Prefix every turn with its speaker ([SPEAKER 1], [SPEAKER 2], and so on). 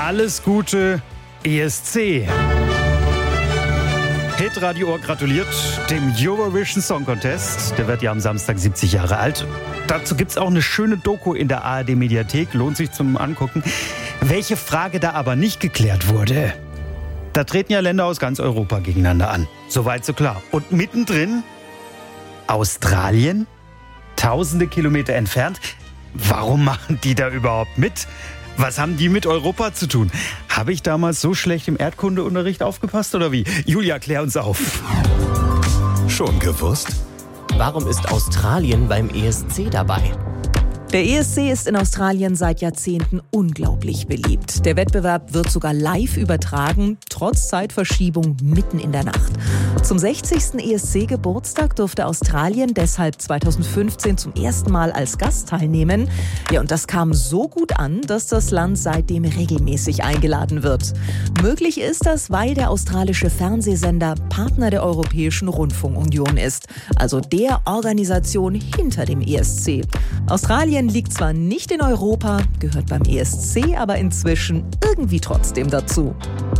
[SPEAKER 1] Alles Gute, ESC. Hitradio Ohr gratuliert dem Eurovision Song Contest. Der wird ja am Samstag 70 Jahre alt. Dazu gibt es auch eine schöne Doku in der ARD-Mediathek. Lohnt sich zum Angucken. Welche Frage da aber nicht geklärt wurde. Da treten ja Länder aus ganz Europa gegeneinander an. Soweit so klar. Und mittendrin Australien? Tausende Kilometer entfernt. Warum machen die da überhaupt mit? Was haben die mit Europa zu tun? Habe ich damals so schlecht im Erdkundeunterricht aufgepasst oder wie? Julia, klär uns auf.
[SPEAKER 2] Schon gewusst?
[SPEAKER 3] Warum ist Australien beim ESC dabei?
[SPEAKER 4] Der ESC ist in Australien seit Jahrzehnten unglaublich beliebt. Der Wettbewerb wird sogar live übertragen, trotz Zeitverschiebung mitten in der Nacht. Zum 60. ESC-Geburtstag durfte Australien deshalb 2015 zum ersten Mal als Gast teilnehmen. Ja, und das kam so gut an, dass das Land seitdem regelmäßig eingeladen wird. Möglich ist das, weil der australische Fernsehsender Partner der Europäischen Rundfunkunion ist, also der Organisation hinter dem ESC. Australien liegt zwar nicht in Europa, gehört beim ESC aber inzwischen irgendwie trotzdem dazu.